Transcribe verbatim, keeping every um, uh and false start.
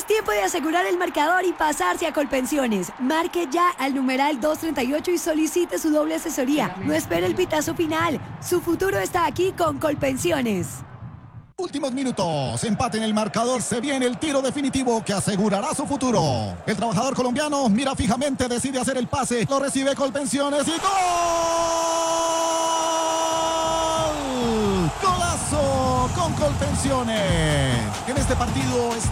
tiempo de asegurar el marcador y pasarse a Colpensiones. Marque ya al numeral doscientos treinta y ocho y solicite su doble asesoría. No espere el pitazo final. Su futuro está aquí con Colpensiones. Últimos minutos, empate en el marcador, se viene el tiro definitivo que asegurará su futuro. El trabajador colombiano mira fijamente, decide hacer el pase, lo recibe Colpensiones y ¡gol! ¡Golazo con Colpensiones! En este partido